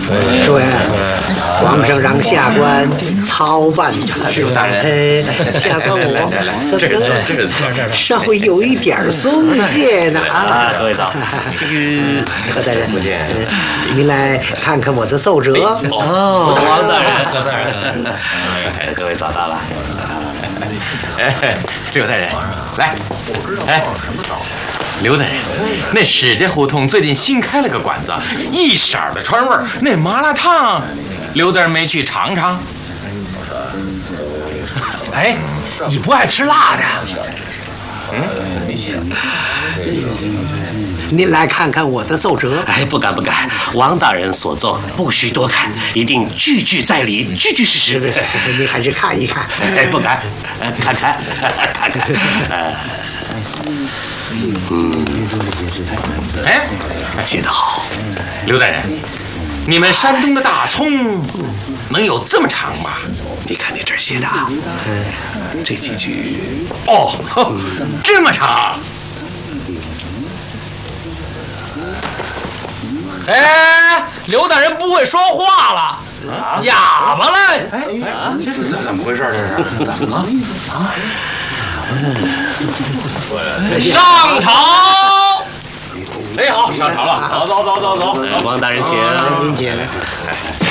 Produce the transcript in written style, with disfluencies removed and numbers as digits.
对，皇上让下官操办此事。 大人， 下官我怎么稍微有一点松懈呢啊？ 各位早。 何大人， 福建， 您来看看我的奏折。 哦，王大人，何大人，各位早到了。刘大人，来，刘大人，那史家胡同最近新开了个馆子，一色的川味儿，那麻辣烫，刘大人没去尝尝？ 哎，你不爱吃辣的？ 您来看看我的奏折。 哎，不敢不敢，王大人所奏不许多看，一定句句在理，句句是实。 您还是看一看。 哎，不敢，看看，看看。 哎， 写得好， 刘大人，你们山东的大葱能有这么长吗？ 你看你这儿写的啊，这几句哦，这么长。 哎，刘大人不会说话了，哑巴了。 这是怎么回事？这是怎么了？ 上朝。 哎，好，上朝了，走。 王大人请。 您请。